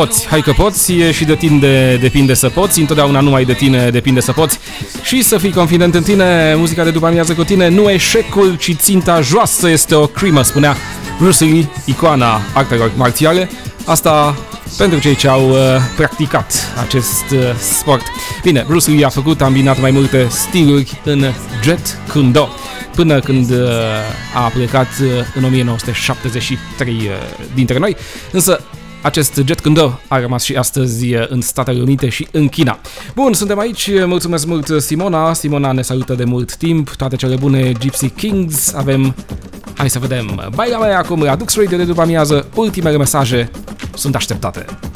poți, hai că poți și de tine depinde să poți, întotdeauna numai de tine depinde să poți și să fii confident în tine. Muzica de după amiază cu tine, nu eșecul, ci ținta joasă este o crimă, spunea Bruce Lee, icoana artelor marțiale. Asta pentru cei ce au practicat acest sport. Bine, Bruce Lee a ambinat mai multe stiluri în Jet Kundo, până când a plecat în 1973 dintre noi, însă acest Jet Kundo a rămas și astăzi în Statele Unite și în China. Bun, suntem aici, mulțumesc mult Simona ne salută de mult timp, toate cele bune Gypsy Kings, avem, hai să vedem, Baila Mea acum la Dux Radio de după amiază, ultimele mesaje sunt așteptate.